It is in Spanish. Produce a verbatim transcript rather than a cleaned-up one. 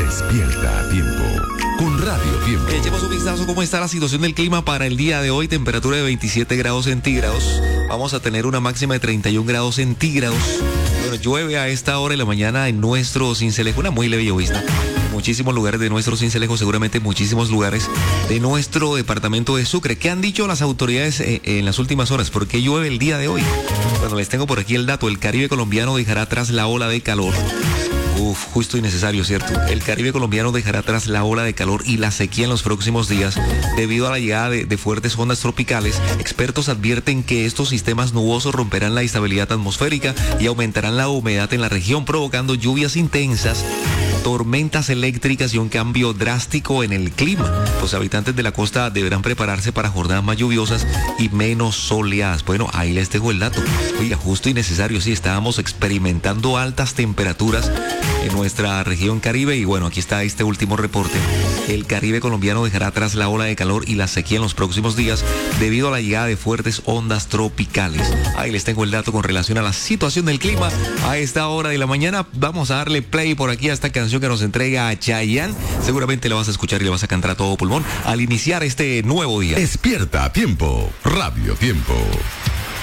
Despierta a tiempo con Radio Tiempo. Echemos un vistazo cómo está la situación del clima para el día de hoy. Temperatura de veintisiete grados centígrados. Vamos a tener una máxima de treinta y un grados centígrados. Bueno, llueve a esta hora de la mañana en nuestro Sincelejo, una muy leve llovizna. Muchísimos lugares de nuestro Sincelejo, seguramente muchísimos lugares de nuestro departamento de Sucre. ¿Qué han dicho las autoridades eh, en las últimas horas? ¿Por qué llueve el día de hoy? Bueno, les tengo por aquí el dato. El Caribe colombiano dejará atrás la ola de calor. Uf, justo y necesario, ¿cierto? El Caribe colombiano dejará atrás la ola de calor y la sequía en los próximos días debido a la llegada de, de fuertes ondas tropicales. Expertos advierten que estos sistemas nubosos romperán la estabilidad atmosférica y aumentarán la humedad en la región, provocando lluvias intensas, tormentas eléctricas y un cambio drástico en el clima. Los habitantes de la costa deberán prepararse para jornadas más lluviosas y menos soleadas. Bueno, ahí les dejo el dato. Oiga, justo y necesario, sí, estábamos experimentando altas temperaturas en nuestra región Caribe y bueno, aquí está este último reporte. El Caribe colombiano dejará atrás la ola de calor y la sequía en los próximos días debido a la llegada de fuertes ondas tropicales. Ahí les tengo el dato con relación a la situación del clima a esta hora de la mañana. Vamos a darle play por aquí a esta canción que nos entrega Chayanne. Seguramente la vas a escuchar y la vas a cantar a todo pulmón al iniciar este nuevo día. Despierta a tiempo, Radio Tiempo.